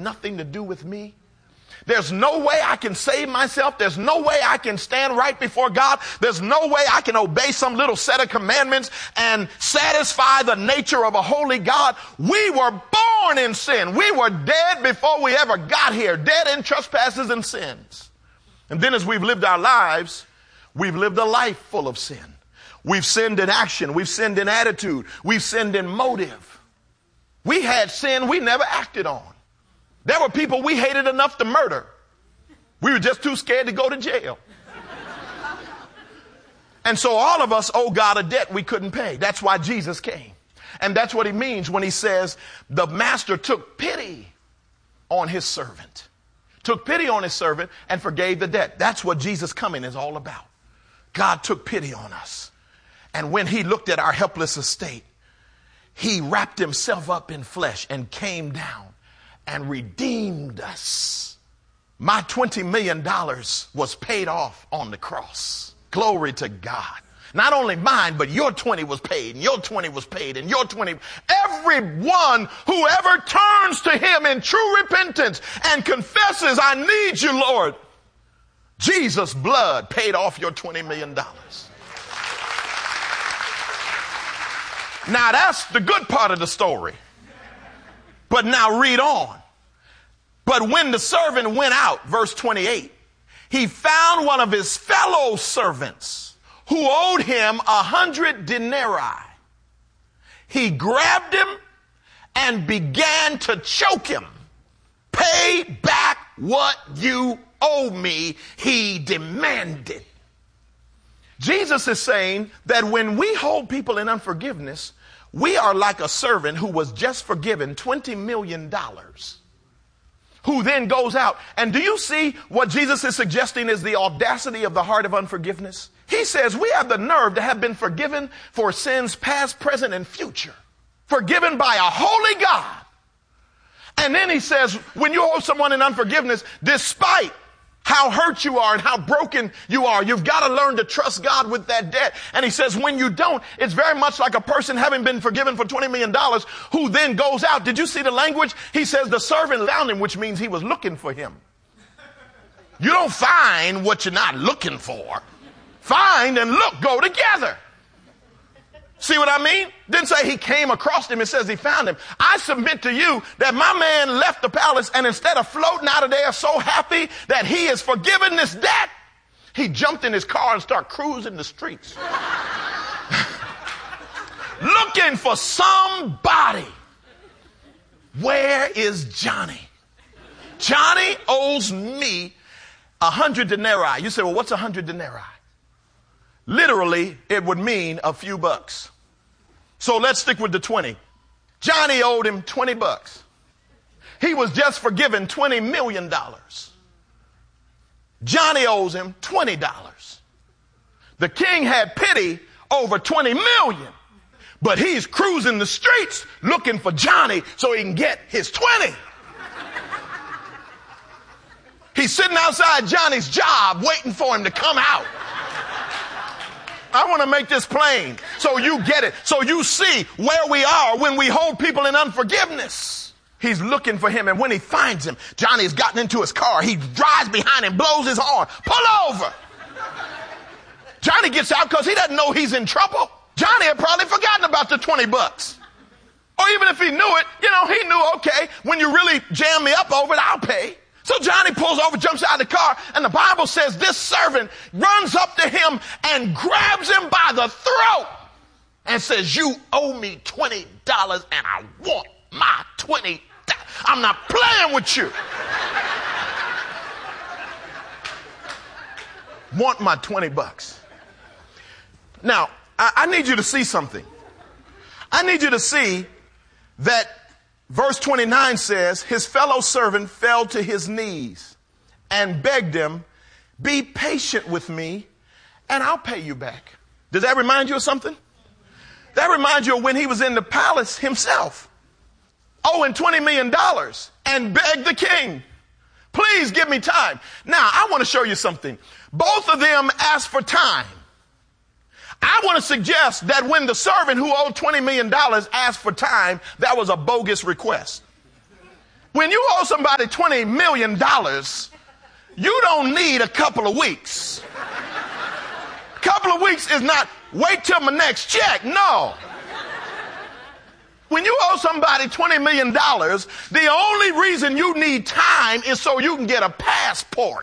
nothing to do with me. There's no way I can save myself. There's no way I can stand right before God. There's no way I can obey some little set of commandments and satisfy the nature of a holy God. We were born in sin. We were dead before we ever got here, dead in trespasses and sins. And then as we've lived our lives, we've lived a life full of sin. We've sinned in action. We've sinned in attitude. We've sinned in motive. We had sin we never acted on. There were people we hated enough to murder. We were just too scared to go to jail. And so all of us owe God a debt we couldn't pay. That's why Jesus came. And that's what he means when he says the master took pity on his servant. Took pity on his servant and forgave the debt. That's what Jesus coming is all about. God took pity on us. And when he looked at our helpless estate, he wrapped himself up in flesh and came down and redeemed us. My $20 million was paid off on the cross. Glory to God. Not only mine, but your 20 was paid, and your 20 was paid, and your 20. Everyone who ever turns to him in true repentance and confesses, I need you, Lord, Jesus' blood paid off your $20 million. Now that's the good part of the story. But now read on. But when the servant went out, verse 28, he found one of his fellow servants who owed him 100 denarii. He grabbed him and began to choke him. Pay back what you owe me, he demanded. Jesus is saying that when we hold people in unforgiveness, we are like a servant who was just forgiven $20 million, who then goes out. And do you see what Jesus is suggesting is the audacity of the heart of unforgiveness? He says we have the nerve to have been forgiven for sins past, present, and future. Forgiven by a holy God. And then he says when you owe someone in unforgiveness, despite how hurt you are and how broken you are, you've got to learn to trust God with that debt. And he says when you don't, it's very much like a person having been forgiven for $20 million who then goes out. Did you see the language? He says the servant found him, which means he was looking for him. You don't find what you're not looking for. Find and look go together. See what I mean? Didn't say he came across him. It says he found him. I submit to you that my man left the palace, and instead of floating out of there so happy that he has forgiven this debt, he jumped in his car and started cruising the streets. Looking for somebody. Where is Johnny? Johnny owes me 100 denarii. You say, well, what's 100 denarii? Literally, it would mean a few bucks. So let's stick with the 20. Johnny owed him 20 bucks. He was just forgiven $20 million. Johnny owes him $20. The king had pity over 20 million, but he's cruising the streets looking for Johnny so he can get his 20. He's sitting outside Johnny's job waiting for him to come out. I want to make this plain so you get it, so you see where we are when we hold people in unforgiveness. He's looking for him, and when he finds him, Johnny's gotten into his car. He drives behind him, blows his horn. Pull over. Johnny gets out because he doesn't know he's in trouble. Johnny had probably forgotten about the 20 bucks. Or even if he knew it, he knew, okay, when you really jam me up over it, I'll pay. So Johnny pulls over, jumps out of the car, and the Bible says this servant runs up to him and grabs him by the throat and says, you owe me $20 and I want my $20. I'm not playing with you. Want my 20 bucks. Now, I need you to see something. I need you to see that verse 29 says, his fellow servant fell to his knees and begged him, be patient with me and I'll pay you back. Does that remind you of something? That reminds you of when he was in the palace himself, owing $20 million and begged the king, please give me time. Now, I want to show you something. Both of them asked for time. I want to suggest that when the servant who owed $20 million asked for time, that was a bogus request. When you owe somebody $20 million, you don't need a couple of weeks. A couple of weeks is not wait till my next check. No. When you owe somebody $20 million, the only reason you need time is so you can get a passport.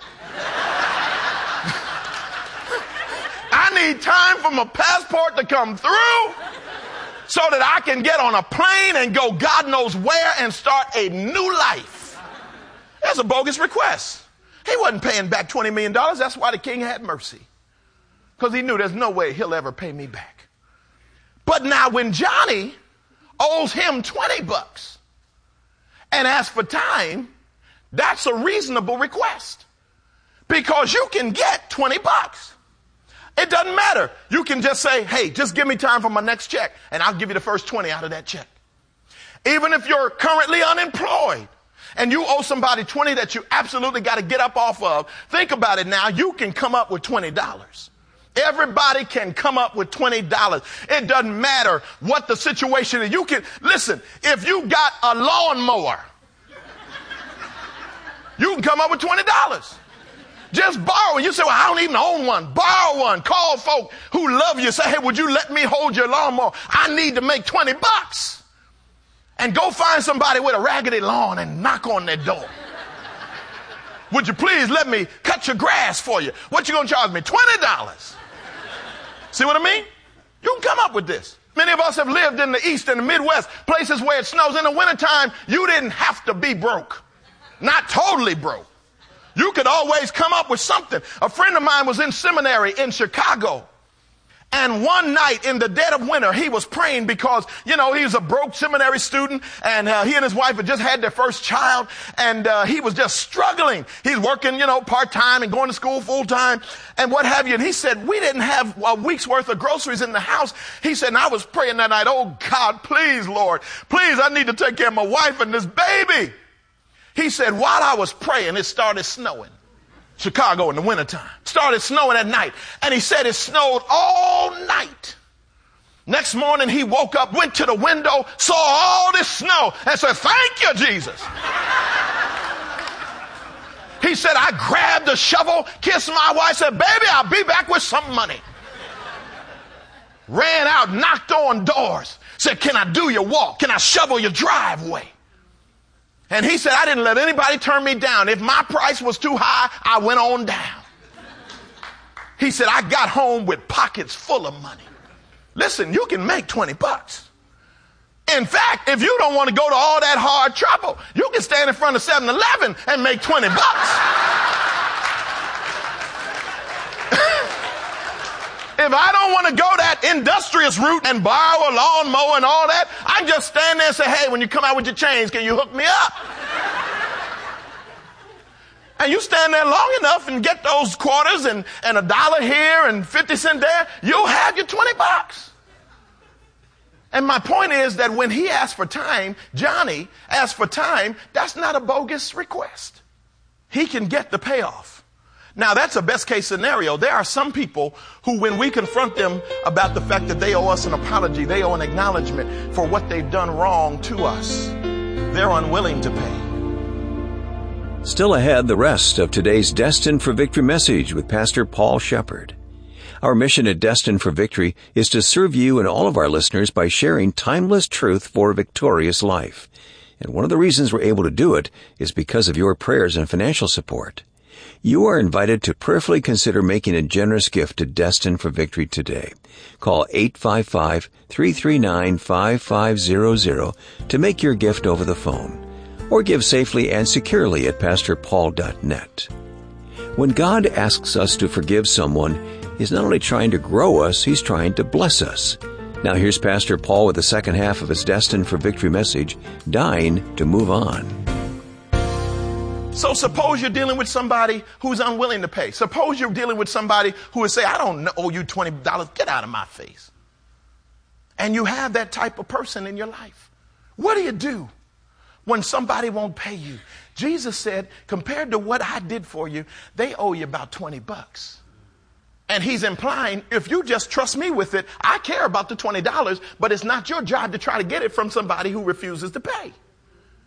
I need time for my passport to come through so that I can get on a plane and go God knows where and start a new life. That's a bogus request. He wasn't paying back $20 million. That's why the king had mercy. Because he knew there's no way he'll ever pay me back. But now when Johnny owes him $20 and asks for time, that's a reasonable request. Because you can get $20. It doesn't matter. You can just say, hey, just give me time for my next check, and I'll give you the first 20 out of that check. Even if you're currently unemployed and you owe somebody 20 that you absolutely got to get up off of, think about it now. You can come up with $20. Everybody can come up with $20. It doesn't matter what the situation is. You can, listen, if you got a lawnmower, you can come up with $20. Just borrow. You say, well, I don't even own one. Borrow one. Call folk who love you. Say, hey, would you let me hold your lawnmower? I need to make $20. And go find somebody with a raggedy lawn and knock on their door. Would you please let me cut your grass for you? What you going to charge me? $20. See what I mean? You can come up with this. Many of us have lived in the East and the Midwest, places where it snows. In the wintertime, you didn't have to be broke. Not totally broke. You could always come up with something. A friend of mine was in seminary in Chicago. And one night in the dead of winter, he was praying because, you know, he was a broke seminary student and he and his wife had just had their first child and he was just struggling. He's working, you know, part-time and going to school full-time and what have you. And he said, we didn't have a week's worth of groceries in the house. He said, and I was praying that night, oh God, please, Lord, please, I need to take care of my wife and this baby. He said, while I was praying, it started snowing. Chicago in the wintertime. Started snowing at night. And he said it snowed all night. Next morning he woke up, went to the window, saw all this snow and said, thank you, Jesus. He said, I grabbed a shovel, kissed my wife, said, baby, I'll be back with some money. Ran out, knocked on doors, said, can I do your walk? Can I shovel your driveway? And he said, I didn't let anybody turn me down. If my price was too high, I went on down. He said, I got home with pockets full of money. Listen, you can make $20. In fact, if you don't want to go to all that hard trouble, you can stand in front of 7-Eleven and make $20. If I don't want to go that industrious route and borrow a lawnmower and all that, I just stand there and say, hey, when you come out with your change, can you hook me up? And you stand there long enough and get those quarters and $1 here and 50 cents there, you'll have your $20. And my point is that when he asked for time, Johnny asked for time, that's not a bogus request. He can get the payoff. Now, that's a best case scenario. There are some people who, when we confront them about the fact that they owe us an apology, they owe an acknowledgement for what they've done wrong to us, they're unwilling to pay. Still ahead, the rest of today's Destined for Victory message with Pastor Paul Shepherd. Our mission at Destined for Victory is to serve you and all of our listeners by sharing timeless truth for a victorious life. And one of the reasons we're able to do it is because of your prayers and financial support. You are invited to prayerfully consider making a generous gift to Destined for Victory today. Call 855-339-5500 to make your gift over the phone, or give safely and securely at pastorpaul.net. When God asks us to forgive someone, He's not only trying to grow us, He's trying to bless us. Now here's Pastor Paul with the second half of his Destined for Victory message, Dying to Move On. So suppose you're dealing with somebody who's unwilling to pay. Suppose you're dealing with somebody who would say, I don't owe you $20. Get out of my face. And you have that type of person in your life. What do you do when somebody won't pay you? Jesus said, compared to what I did for you, they owe you about $20. And he's implying, if you just trust me with it, I care about the $20, but it's not your job to try to get it from somebody who refuses to pay.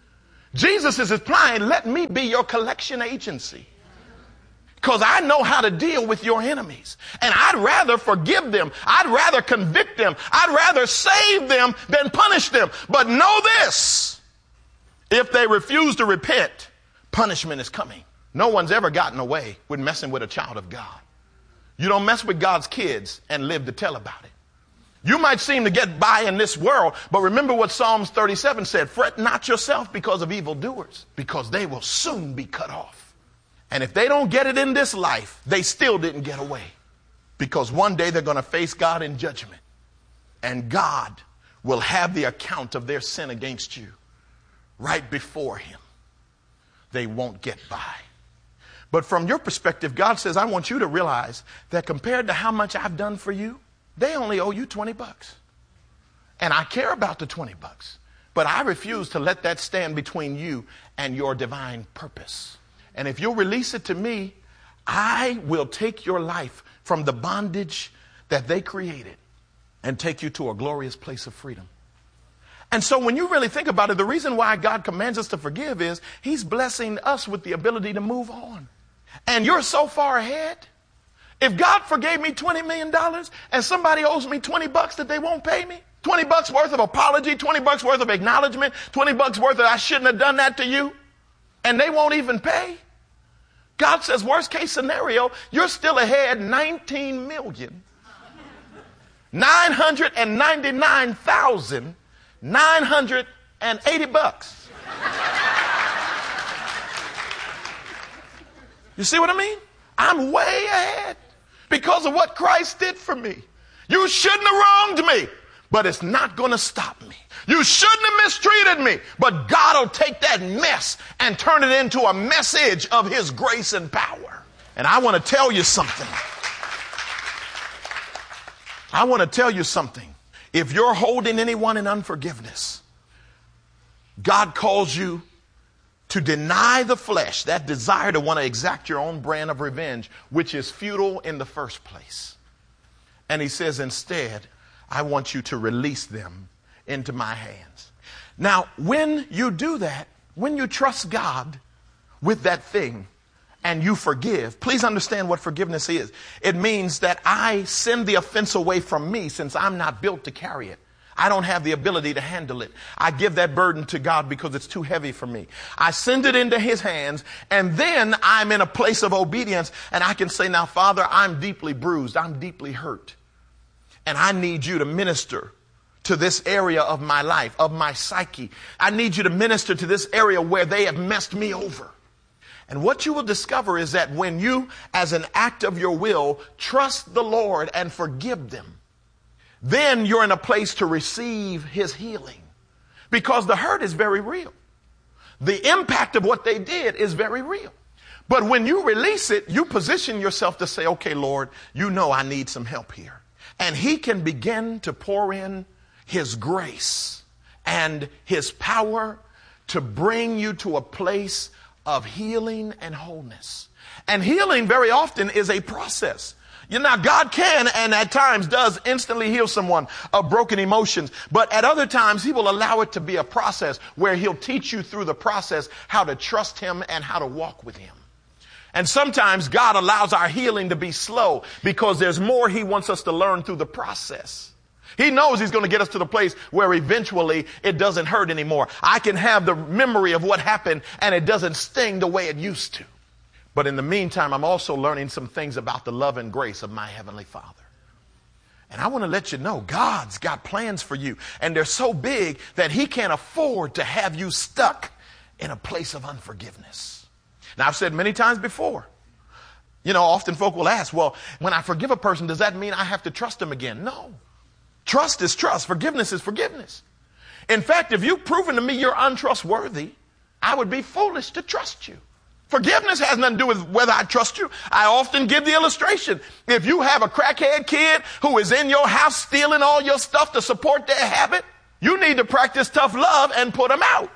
Jesus is implying, let me be your collection agency. Because I know how to deal with your enemies. And I'd rather forgive them. I'd rather convict them. I'd rather save them than punish them. But know this, if they refuse to repent, punishment is coming. No one's ever gotten away with messing with a child of God. You don't mess with God's kids and live to tell about it. You might seem to get by in this world, but remember what Psalms 37 said, fret not yourself because of evildoers, because they will soon be cut off. And if they don't get it in this life, they still didn't get away, because one day they're going to face God in judgment, and God will have the account of their sin against you right before him. They won't get by. But from your perspective, God says, I want you to realize that compared to how much I've done for you, they only owe you $20. And I care about the $20, but I refuse to let that stand between you and your divine purpose. And if you'll release it to me, I will take your life from the bondage that they created and take you to a glorious place of freedom. And so when you really think about it, the reason why God commands us to forgive is he's blessing us with the ability to move on. And you're so far ahead. If God forgave me $20 million and somebody owes me $20 that they won't pay me, $20 worth of apology, $20 worth of acknowledgement, $20 worth of I shouldn't have done that to you, and they won't even pay. God says, worst case scenario, you're still ahead $19,999,980. You see what I mean? I'm way ahead because of what Christ did for me. You shouldn't have wronged me, but it's not going to stop me. You shouldn't have mistreated me, but God will take that mess and turn it into a message of his grace and power. And I want to tell you something. If you're holding anyone in unforgiveness, God calls you to deny the flesh, that desire to want to exact your own brand of revenge, which is futile in the first place. And he says, instead, I want you to release them into my hands. Now, when you do that, when you trust God with that thing and you forgive, please understand what forgiveness is. It means that I send the offense away from me since I'm not built to carry it. I don't have the ability to handle it. I give that burden to God because it's too heavy for me. I send it into his hands, and then I'm in a place of obedience, and I can say, now, Father, I'm deeply bruised. I'm deeply hurt. And I need you to minister to this area of my life, of my psyche. I need you to minister to this area where they have messed me over. And what you will discover is that when you, as an act of your will, trust the Lord and forgive them, then you're in a place to receive his healing, because the hurt is very real. The impact of what they did is very real. But when you release it, you position yourself to say, okay, Lord, you know I need some help here. And he can begin to pour in his grace and his power to bring you to a place of healing and wholeness. And healing very often is a process. You know, God can and at times does instantly heal someone of broken emotions. But at other times, he will allow it to be a process where he'll teach you through the process how to trust him and how to walk with him. And sometimes God allows our healing to be slow because there's more he wants us to learn through the process. He knows he's going to get us to the place where eventually it doesn't hurt anymore. I can have the memory of what happened and it doesn't sting the way it used to. But in the meantime, I'm also learning some things about the love and grace of my Heavenly Father. And I want to let you know, God's got plans for you. And they're so big that he can't afford to have you stuck in a place of unforgiveness. Now, I've said many times before, you know, often folk will ask, well, when I forgive a person, does that mean I have to trust them again? No. Trust is trust. Forgiveness is forgiveness. In fact, if you've proven to me you're untrustworthy, I would be foolish to trust you. Forgiveness has nothing to do with whether I trust you. I often give the illustration. If you have a crackhead kid who is in your house stealing all your stuff to support their habit, you need to practice tough love and put them out.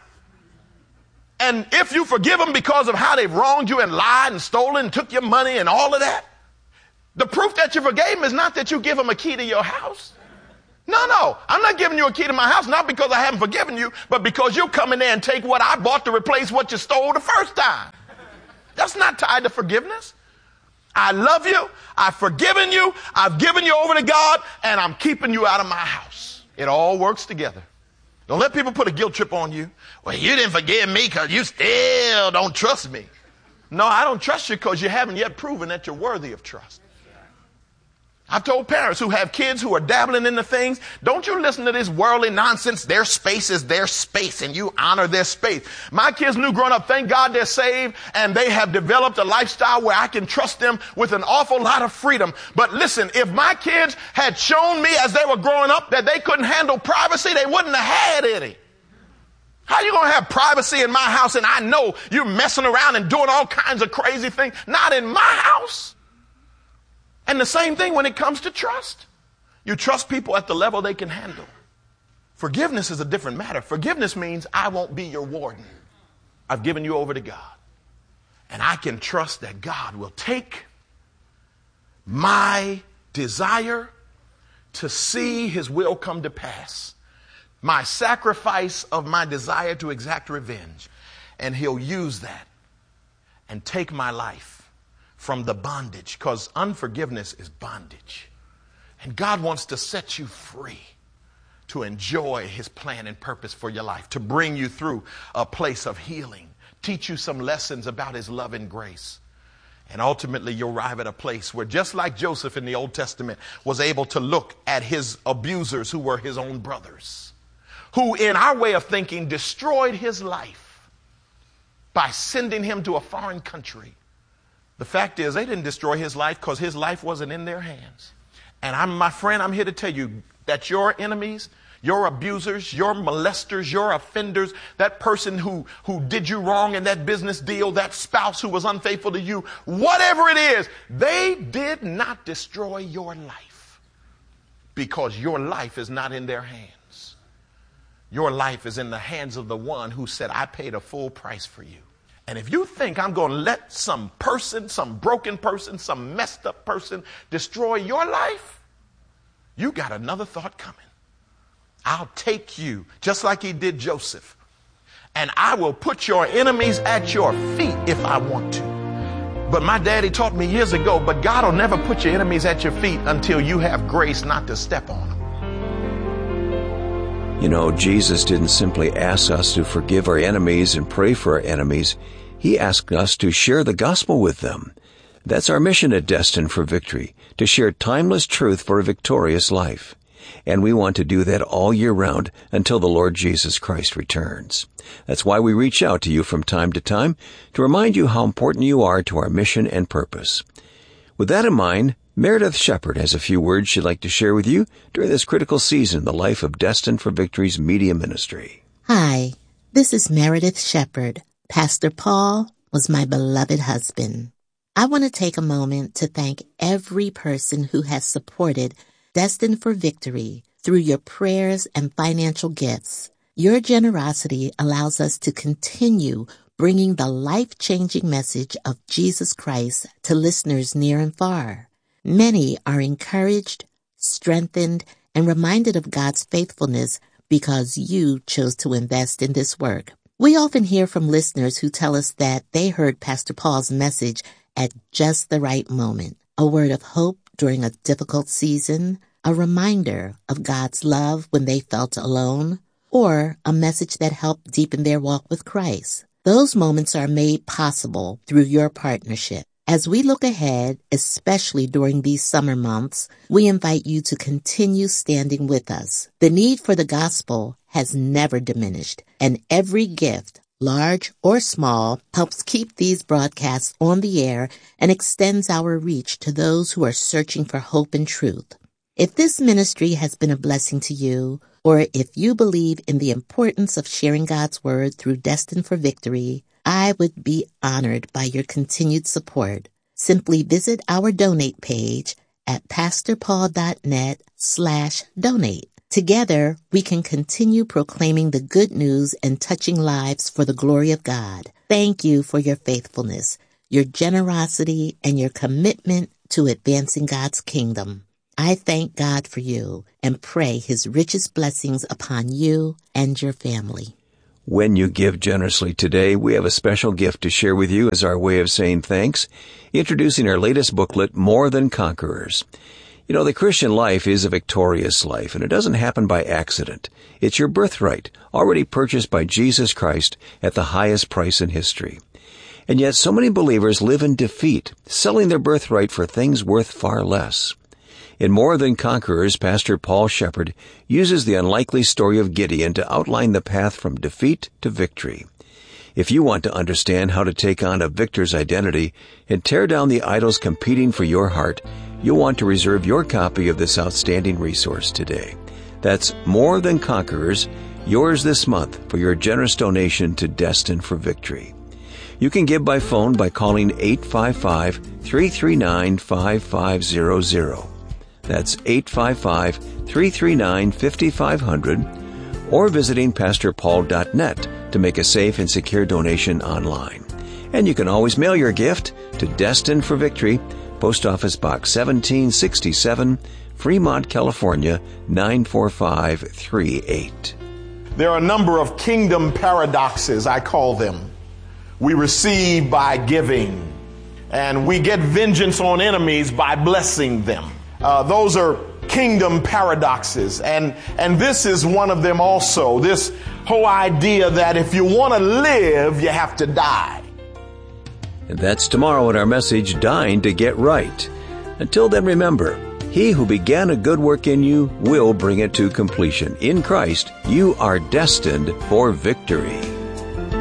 And if you forgive them because of how they've wronged you and lied and stolen and took your money and all of that, the proof that you forgave them is not that you give them a key to your house. No. I'm not giving you a key to my house, not because I haven't forgiven you, but because you'll come in there and take what I bought to replace what you stole the first time. That's not tied to forgiveness. I love you. I've forgiven you. I've given you over to God, and I'm keeping you out of my house. It all works together. Don't let people put a guilt trip on you. Well, you didn't forgive me because you still don't trust me. No, I don't trust you because you haven't yet proven that you're worthy of trust. I've told parents who have kids who are dabbling into things, don't you listen to this worldly nonsense. Their space is their space, and you honor their space. My kids knew growing up, thank God they're saved, and they have developed a lifestyle where I can trust them with an awful lot of freedom. But listen, if my kids had shown me as they were growing up that they couldn't handle privacy, they wouldn't have had any. How are you going to have privacy in my house and I know you're messing around and doing all kinds of crazy things? Not in my house. And the same thing when it comes to trust. You trust people at the level they can handle. Forgiveness is a different matter. Forgiveness means I won't be your warden. I've given you over to God. And I can trust that God will take my desire to see his will come to pass, my sacrifice of my desire to exact revenge, and he'll use that and take my life from the bondage, because unforgiveness is bondage. And God wants to set you free to enjoy his plan and purpose for your life, to bring you through a place of healing, teach you some lessons about his love and grace. And ultimately you'll arrive at a place where, just like Joseph in the Old Testament was able to look at his abusers who were his own brothers, who in our way of thinking destroyed his life by sending him to a foreign country. The fact is, they didn't destroy his life because his life wasn't in their hands. And my friend, I'm here to tell you that your enemies, your abusers, your molesters, your offenders, that person who did you wrong in that business deal, that spouse who was unfaithful to you, whatever it is, they did not destroy your life because your life is not in their hands. Your life is in the hands of the one who said, I paid a full price for you. And if you think I'm going to let some person, some broken person, some messed up person destroy your life, you got another thought coming. I'll take you, just like he did Joseph, and I will put your enemies at your feet if I want to. But my daddy taught me years ago, but God will never put your enemies at your feet until you have grace not to step on them. You know, Jesus didn't simply ask us to forgive our enemies and pray for our enemies. He asked us to share the gospel with them. That's our mission at Destined for Victory, to share timeless truth for a victorious life. And we want to do that all year round until the Lord Jesus Christ returns. That's why we reach out to you from time to time to remind you how important you are to our mission and purpose. With that in mind, Meredith Shepard has a few words she'd like to share with you during this critical season in the life of Destined for Victory's media ministry. Hi, this is Meredith Shepard. Pastor Paul was my beloved husband. I want to take a moment to thank every person who has supported Destined for Victory through your prayers and financial gifts. Your generosity allows us to continue bringing the life-changing message of Jesus Christ to listeners near and far. Many are encouraged, strengthened, and reminded of God's faithfulness because you chose to invest in this work. We often hear from listeners who tell us that they heard Pastor Paul's message at just the right moment. A word of hope during a difficult season, a reminder of God's love when they felt alone, or a message that helped deepen their walk with Christ. Those moments are made possible through your partnership. As we look ahead, especially during these summer months, we invite you to continue standing with us. The need for the gospel has never diminished, and every gift, large or small, helps keep these broadcasts on the air and extends our reach to those who are searching for hope and truth. If this ministry has been a blessing to you, or if you believe in the importance of sharing God's word through Destined for Victory, I would be honored by your continued support. Simply visit our donate page at pastorpaul.net/donate. Together, we can continue proclaiming the good news and touching lives for the glory of God. Thank you for your faithfulness, your generosity, and your commitment to advancing God's kingdom. I thank God for you and pray His richest blessings upon you and your family. When you give generously today, we have a special gift to share with you as our way of saying thanks, introducing our latest booklet, More Than Conquerors. You know, the Christian life is a victorious life, and it doesn't happen by accident. It's your birthright, already purchased by Jesus Christ at the highest price in history. And yet so many believers live in defeat, selling their birthright for things worth far less. In More Than Conquerors, Pastor Paul Shepard uses the unlikely story of Gideon to outline the path from defeat to victory. If you want to understand how to take on a victor's identity and tear down the idols competing for your heart, you'll want to reserve your copy of this outstanding resource today. That's More Than Conquerors, yours this month for your generous donation to Destined for Victory. You can give by phone by calling 855-339-5500. That's 855-339-5500, or visiting pastorpaul.net to make a safe and secure donation online. And you can always mail your gift to Destined for Victory, Post Office Box 1767, Fremont, California, 94538. There are a number of kingdom paradoxes, I call them. We receive by giving, and we get vengeance on enemies by blessing them. Those are kingdom paradoxes, and this is one of them also. This whole idea that if you want to live, you have to die. And that's tomorrow in our message, Dying to Get Right. Until then, remember, He who began a good work in you will bring it to completion. In Christ, you are destined for victory.